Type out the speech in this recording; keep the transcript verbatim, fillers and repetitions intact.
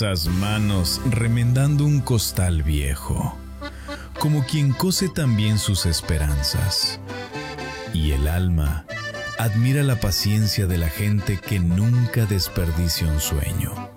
esas manos remendando un costal viejo, como quien cose también sus esperanzas. Y el alma admira la paciencia de la gente que nunca desperdicia un sueño.